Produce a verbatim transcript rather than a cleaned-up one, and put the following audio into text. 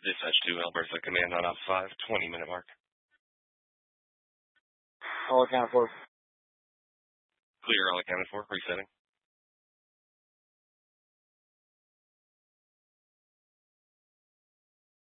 Dispatch two, Alberta Command on Op five, twenty minute mark. All accounted for. Clear, all accounted for. Resetting.